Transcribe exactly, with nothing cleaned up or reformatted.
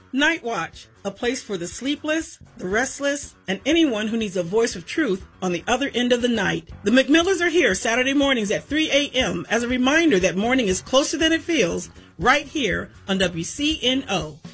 Night Watch, a place for the sleepless, the restless, and anyone who needs a voice of truth on the other end of the night. The McMillers are here Saturday mornings at three a.m. as a reminder that morning is closer than it feels, right here on W C N O.